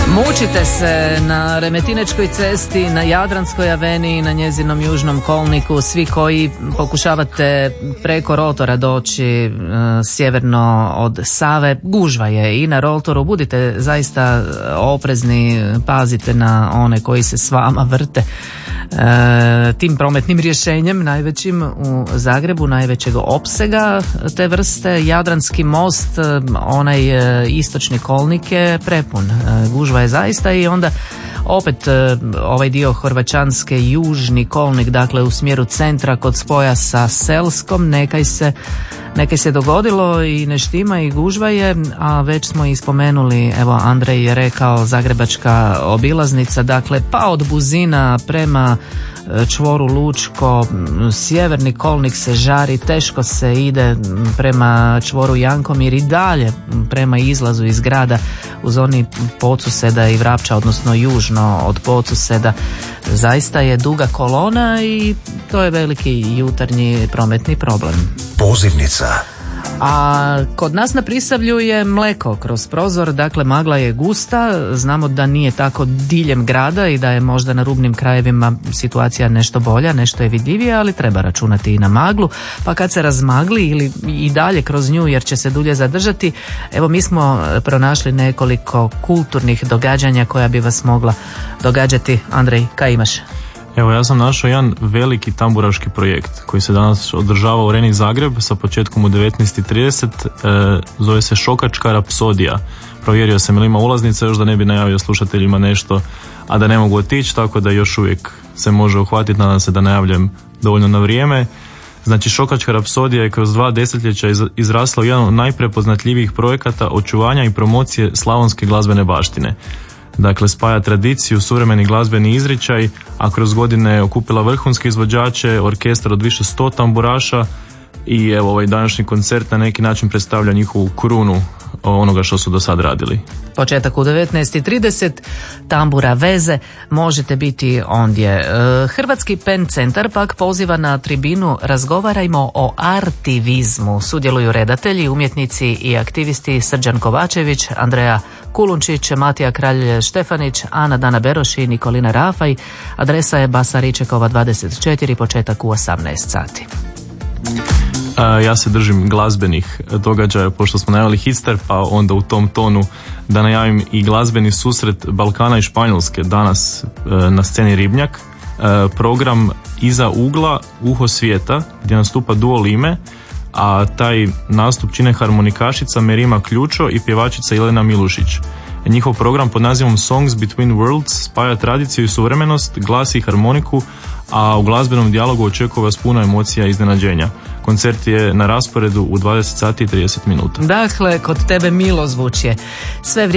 Mučite se na Remetinečkoj cesti, na Jadranskoj aveniji, na njezinom južnom kolniku, svi koji pokušavate preko rotora doći sjeverno od Save, gužva je i na rotoru, budite zaista oprezni, pazite na one koji se s vama vrte tim prometnim rješenjem najvećim u Zagrebu, najvećeg opsega te vrste. Jadranski most, onaj istočni kolnik je prepun, gužva je zaista i onda opet ovaj dio Horvaćanske južni kolnik, dakle u smjeru centra kod spoja sa Selskom, nekaj se dogodilo i ne štima i gužva je, a već smo i spomenuli, evo Andrej je rekao, zagrebačka obilaznica, dakle pa od Buzina prema čvoru Lučko, sjeverni kolnik se žari, teško se ide prema čvoru Jankomir i dalje prema izlazu iz grada u zoni Podsuseda i Vrapča, odnosno južno od Podsuseda. Zaista je duga kolona i to je veliki jutarnji prometni problem. Pozivnica. A kod nas na Prisavlju je mleko kroz prozor, dakle magla je gusta, znamo da nije tako diljem grada i da je možda na rubnim krajevima situacija nešto bolja, nešto je vidljivija, ali treba računati i na maglu, pa kad se razmagli ili i dalje kroz nju jer će se dulje zadržati, evo mi smo pronašli nekoliko kulturnih događanja koja bi vas mogla događati. Andrej, kaj imaš? Evo, ja sam našao jedan veliki tamburaški projekt koji se danas održava u Areni Zagreb sa početkom u 19:30, zove se Šokačka rapsodija. Provjerio sam ili ima ulaznica, još da ne bi najavio slušateljima nešto, a da ne mogu otići, tako da još uvijek se može uhvatiti, nadam se da najavljujem dovoljno na vrijeme. Znači, Šokačka rapsodija je kroz 2 desetljeća izrasla u jedan od najprepoznatljivijih projekata očuvanja i promocije slavonske glazbene baštine. Dakle, spaja tradiciju, suvremeni glazbeni izričaj, a kroz godine je okupila vrhunske izvođače, orkestar od više 100 tamburaša i evo ovaj današnji koncert na neki način predstavlja njihovu krunu onoga što su do sad radili. Početak u 19:30, tambura veze, možete biti ondje. Hrvatski PEN centar pak poziva na tribinu Razgovarajmo o artivizmu. Sudjeluju redatelji, umjetnici i aktivisti Srđan Kovačević, Andreja Kulunčić, Matija Kralj Štefanić, Ana Dana Beroš i Nikolina Rafaj. Adresa je Basa Ričekova 24, početak u 18 sati. Ja se držim glazbenih događaja, pošto smo najavili Hitstar, pa onda u tom tonu da najavim i glazbeni susret Balkana i Španjolske danas na sceni Ribnjak. Program Iza ugla, uho svijeta, gdje nastupa duo Lime, a taj nastup čine harmonikašica Merima Ključo i pjevačica Jelena Milušić. Njihov program pod nazivom Songs Between Worlds spaja tradiciju i suvremenost, glas i harmoniku, a u glazbenom dijalogu očekuje vas puno emocija i iznenađenja. Koncert je na rasporedu u 20 sati i 30 minuta. Dakle, kod tebe milo zvučje. Sve